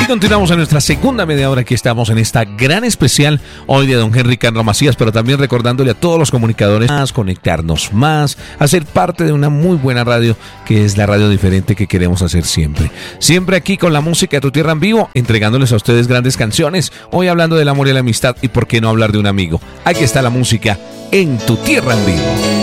Así continuamos en nuestra segunda media hora. Aquí estamos en esta gran especial hoy de don Henry Candro Macías, pero también recordándole a todos los comunicadores más, conectarnos más, hacer parte de una muy buena radio que es la radio diferente que queremos hacer siempre. Siempre aquí con la música de Tu Tierra en Vivo, entregándoles a ustedes grandes canciones. Hoy hablando del amor y la amistad y por qué no hablar de un amigo. Aquí está la música en Tu Tierra en Vivo.